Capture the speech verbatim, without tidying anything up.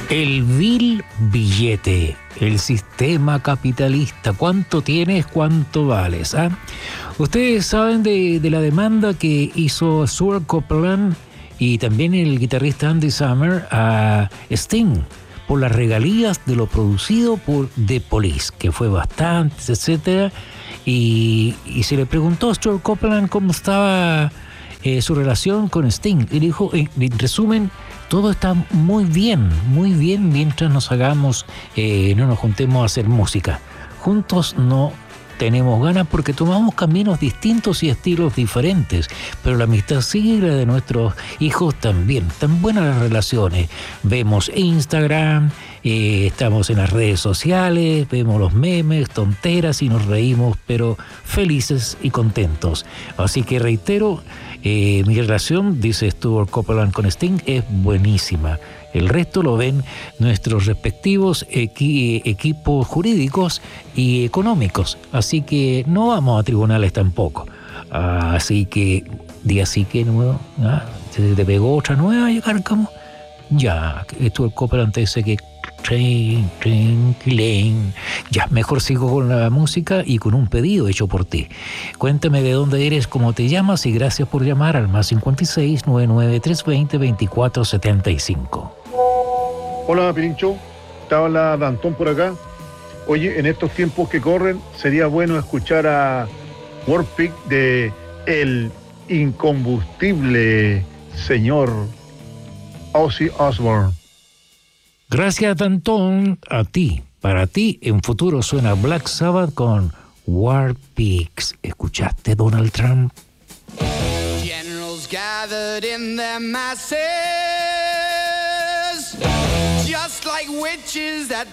El vil billete, el sistema capitalista. ¿Cuánto tienes? ¿Cuánto vales? ¿Ah? Ustedes saben de, de la demanda que hizo Stuart Copeland y también el guitarrista Andy Summer a Sting por las regalías de lo producido por The Police, que fue bastante, etcétera. Y, y se le preguntó a Stuart Copeland cómo estaba eh, su relación con Sting. Y dijo, en, en resumen, todo está muy bien, muy bien mientras nos hagamos, eh, no nos juntemos a hacer música. Juntos no tenemos ganas porque tomamos caminos distintos y estilos diferentes, pero la amistad sigue y la de nuestros hijos también. Tan buenas las relaciones. Vemos Instagram, eh, estamos en las redes sociales, vemos los memes, tonteras y nos reímos, pero felices y contentos. Así que reitero, eh, mi relación, dice Stuart Copeland con Sting, es buenísima. El resto lo ven nuestros respectivos equi- equipos jurídicos y económicos. Así que no vamos a tribunales tampoco. Así que, di así que nuevo. ¿Ah? ¿Se te pegó otra nueva, Cárcamo? Ya, esto el Copeland te dice que train, train, train. Ya, mejor sigo con la música y con un pedido hecho por ti. Cuéntame de dónde eres, cómo te llamas y gracias por llamar al más cincuenta y seis, noventa y nueve, trescientos veinte, veinticuatro setenta y cinco. Hola, Pirincho. Te habla Dantón por acá. Oye, en estos tiempos que corren, sería bueno escuchar a Warpig de el incombustible señor Ozzy Osbourne. Gracias, Dantón. A ti. Para ti, en futuro suena Black Sabbath con War Pigs. ¿Escuchaste, Donald Trump? Generals gathered in their masses, just like witches that